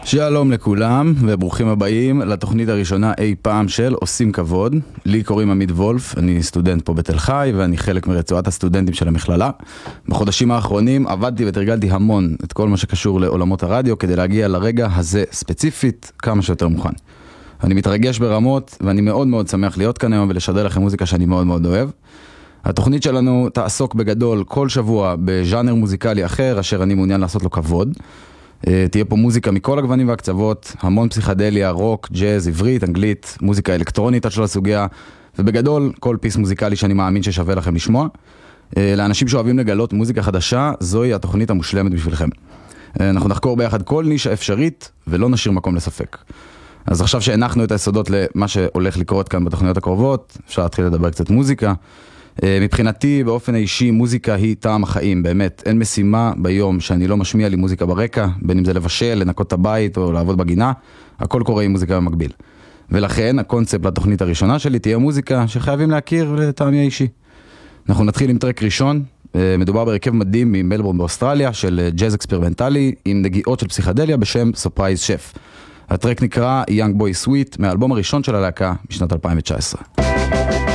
שלום לכולם וברוכים הבאים לתוכנית הראשונה אי פעם של עושים כבוד. לי קוראים עמית וולף, אני סטודנט פה בתל חי ואני חלק מרצועת הסטודנטים של המכללה. בחודשים האחרונים עבדתי ותרגלתי המון את כל מה שקשור לעולמות הרדיו כדי להגיע לרגע הזה ספציפית כמה שיותר מוכן. אני מתרגש ברמות ואני מאוד מאוד שמח להיות כאן היום ולשדר לכם מוזיקה שאני מאוד מאוד אוהב. התוכנית שלנו תעסוק בגדול כל שבוע בז'אנר מוזיקלי אחר אשר אני מעוניין לעשות לו כבוד. תהיה פה מוזיקה מכל הגוונים והקצוות, המון פסיכדליה, רוק, ג'אז, עברית, אנגלית, מוזיקה אלקטרונית של הסוגיה, ובגדול כל פיס מוזיקלי שאני מאמין ששווה לכם לשמוע. לאנשים שאוהבים לגלות מוזיקה חדשה, זוהי התוכנית המושלמת בשבילכם. אנחנו נחקור ביחד כל נישה אפשרית ולא נשאיר מקום לספק. אז עכשיו שהנחנו את היסודות למה שהולך לקרות כאן בתוכניות הקרובות, אפשר להתחיל לדבר קצת מוזיקה. מבחינתי באופן האישי מוזיקה היא טעם החיים, באמת אין משימה ביום שאני לא משמיע לי מוזיקה ברקע, בין אם זה לבשל, לנקות את הבית או לעבוד בגינה, הכל קורה עם מוזיקה במקביל. ולכן הקונספט לתוכנית הראשונה שלי תהיה מוזיקה שחייבים להכיר לטעמי האישי. אנחנו נתחיל עם טרק ראשון, מדובר בהרכב מדהים ממלבורן באוסטרליה של ג'אז אקספרימנטלי עם נגיעות של פסיכדליה בשם Surprise Chef. הטרק נקרא Young Boy Sweet מהאלבום הראשון של הלהקה בשנת 2019.